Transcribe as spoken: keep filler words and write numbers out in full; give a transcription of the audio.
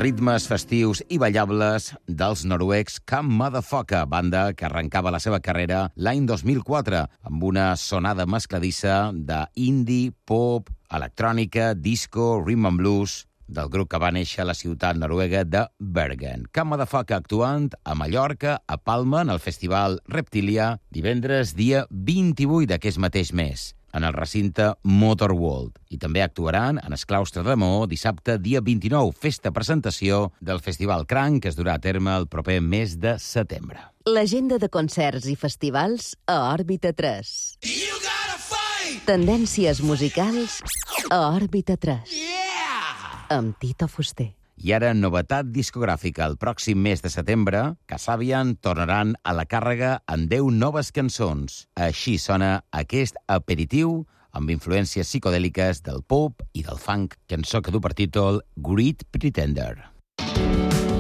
ritmes festius i ballables dels noruecs Come Motherfucker, banda que arrencava la seva carrera l'any dos mil quatre amb una sonada mescladissa de indie, pop, electrònica, disco, rhythm and blues del grup que va néixer a la ciutat noruega de Bergen. Come Motherfucker actuant a Mallorca, a Palma, en el festival Reptilia, divendres dia vint-i-vuit d'aquest mateix mes, en el recinte Motor World. I també actuaran en el claustre de Maó dissabte, dia vint-i-nou, festa presentació del Festival Cranc, que es durà a terme el proper mes de setembre. L'agenda de concerts i festivals a Òrbita tres. Tendències musicals a Òrbita tres. Amb Tito Fuster. I ara, novetat discogràfica. El pròxim mes de setembre, Kasabian tornaran a la càrrega amb deu noves cançons. Així sona aquest aperitiu amb influències psicodèliques del pop i del funk, cançó que du per títol Great Pretender.